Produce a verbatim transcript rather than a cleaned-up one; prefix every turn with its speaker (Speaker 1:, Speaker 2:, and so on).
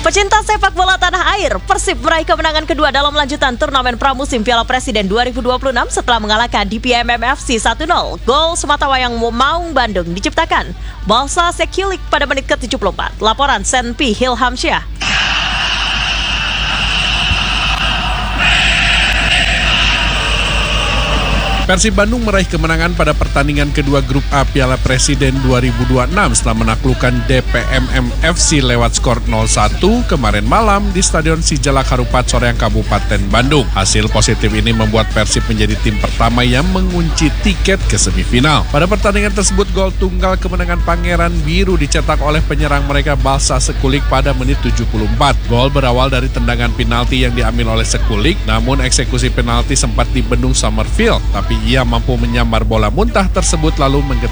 Speaker 1: Pecinta sepak bola tanah air, Persib meraih kemenangan kedua dalam lanjutan turnamen pramusim Piala Presiden dua ribu dua puluh enam setelah mengalahkan D P M M F C satu nol. Gol Sematawayang Maung Bandung diciptakan Balsa Sekulik pada menit ke tujuh puluh empat. Laporan Senpi Hilhamsyah.
Speaker 2: Persib Bandung meraih kemenangan pada pertandingan kedua grup A Piala Presiden dua ribu dua puluh enam setelah menaklukkan D P M M F C lewat skor nol satu kemarin malam di Stadion Sijalak Harupat Soreang Kabupaten Bandung. Hasil positif ini membuat Persib menjadi tim pertama yang mengunci tiket ke semifinal. Pada pertandingan tersebut, gol tunggal kemenangan Pangeran Biru dicetak oleh penyerang mereka Balsa Sekulik pada menit tujuh puluh empat. Gol berawal dari tendangan penalti yang diambil oleh Sekulik, namun eksekusi penalti sempat dibendung Summerfield, tapi ia mampu menyambar bola muntah tersebut lalu menggetar